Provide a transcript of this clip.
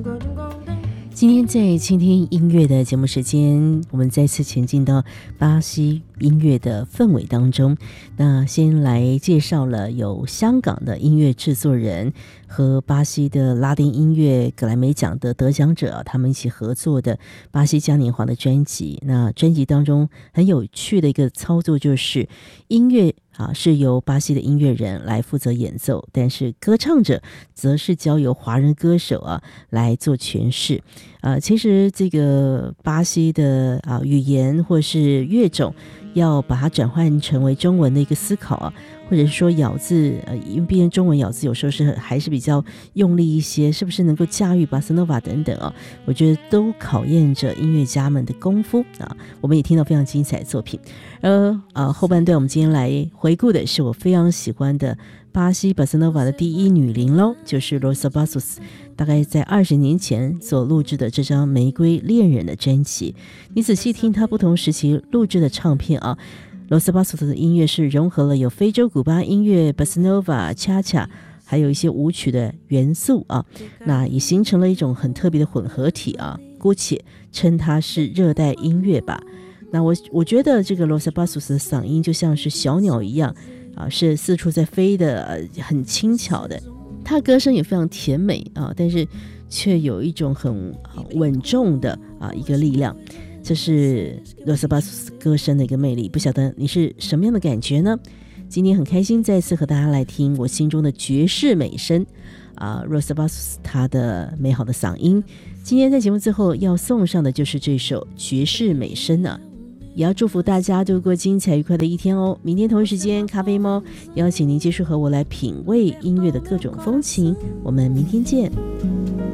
今天在倾听音乐的节目时间，我们再次前进到巴西音乐的氛围当中。那先来介绍了有香港的音乐制作人和巴西的拉丁音乐格莱美奖的得奖者，他们一起合作的巴西嘉年华的专辑。那专辑当中很有趣的一个操作就是音乐是由巴西的音乐人来负责演奏，但是歌唱者则是交由华人歌手来做诠释。其实这个巴西的语言或是乐种要把它转换成为中文的一个思考或者是说咬字，因为毕竟中文咬字有时候还是比较用力一些，是不是能够驾驭巴塞诺瓦等等我觉得都考验着音乐家们的功夫我们也听到非常精彩的作品。后半段我们今天来回顾的是我非常喜欢的巴西巴塞诺瓦的第一女伶咯，就是 Rosa Bastos， 大概在20年前所录制的这张《玫瑰恋人》的专辑。你仔细听她不同时期录制的唱片Rosa Bastos 的音乐是融合了有非洲古巴音乐、巴塞诺瓦、恰恰，还有一些舞曲的元素那也形成了一种很特别的混合体姑且称它是热带音乐吧。那我觉得这个 Rosa Bastos 的嗓音就像是小鸟一样是四处在飞的，很轻巧的。她歌声也非常甜美但是却有一种很稳重的一个力量。这是 Rosa Bastos 歌声的一个魅力，不晓得你是什么样的感觉呢？今天很开心再次和大家来听我心中的爵士美声Rosa Bastos 她的美好的嗓音。今天在节目最后要送上的就是这首爵士美声也要祝福大家度过精彩愉快的一天明天同一时间，咖啡猫邀请您继续和我来品味音乐的各种风情，我们明天见。